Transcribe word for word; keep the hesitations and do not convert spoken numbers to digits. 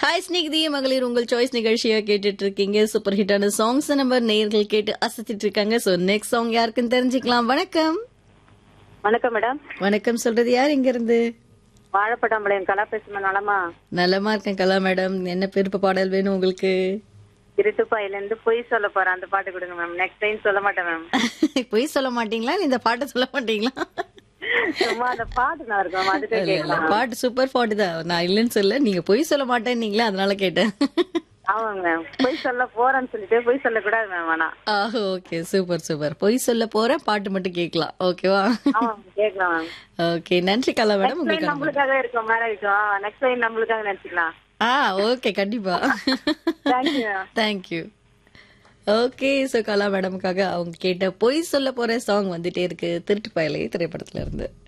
Hi Snehithi மகளிர் உங்கள் choice நிகழ்ச்சியா கேட்டுட்டு இருக்கீங்க. சூப்பர் ஹிட்டான சாங்ஸ் நம்ம நேயர்கள் கேட்டு அசத்திட்டு இருக்காங்க. சோ நெக்ஸ்ட் சாங் யாருக்குன்னு தெரிஞ்சுக்கலாம். வணக்கம். வணக்கம் மேடம். வணக்கம் சொல்றது யார் இங்க இருந்து? வாழைப்பட்டாம்பாளையம் கலா பேசுமா. நலமா? நலமா இருக்கேன் கலா மேடம். என்ன விருப்ப பாடல் வேணும் உங்களுக்கு? இருட்டுப்பாயில இருந்து பொய் சொல்ல போறேன் அந்த பாட்டு கொடுங்க மேம். நெக்ஸ்ட் டைம் சொல்ல மாட்டேன் மேம். பொய் சொல்ல மாட்டீங்களா? இந்த பாட்டை சொல்ல மாட்டீங்களா? சும்மா அந்த பாட்டு நான் இருக்கும் அதுக்கு இல்ல, இல்ல, கேட்கலாம். பாட்டு சூப்பர் பாட்டு தான். நான் இல்லைன்னு சொல்ல, நீங்க பொய் சொல்ல மாட்டேன்னீங்களா, அதனால கேட்டேன். ஆமாங்க மேம். பொய் சொல்ல போறேன்னு சொல்லிட்டு பொய் சொல்ல கூடாது மேம். ஆனா ஆஹ் ஓகே, சூப்பர் சூப்பர். பொய் சொல்ல போற பாட்டு மட்டும் கேட்கலாம். ஓகேவா? ஆமா கேட்கலாம் மேம். ஓகே, நன்றி கலா மேடம். நெக்ஸ்ட் டைம் நம்மளுக்காக இருக்கும் மேடம். இருக்கும் நெக்ஸ்ட் டைம் நம்மளுக்காக நினைச்சுக்கலாம். ஆ ஓகே, கண்டிப்பா. Thank you ma'am. Thank you. Okay, so கலா மேடமுக்காக அவங்க கேட்ட பொய் சொல்ல போற சாங் வந்துட்டே இருக்கு. திருட்டு பயலே திரைப்படத்துல இருந்து.